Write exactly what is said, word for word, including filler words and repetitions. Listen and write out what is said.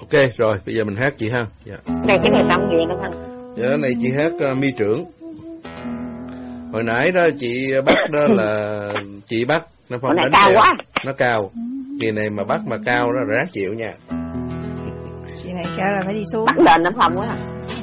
Ok rồi, bây giờ mình hát chị ha. Dạ. Này cái này tâm gì đó anh? Dạ, này chị hát uh, mi trưởng. Hồi nãy đó chị bắt đó là chị bắt nó Hồi phong nãy đánh cao kèo. quá. Nó cao. Kỳ này mà bắt mà cao đó ráng chịu nha. Chị này kêu là phải đi xuống. Bắt đền nó phong quá.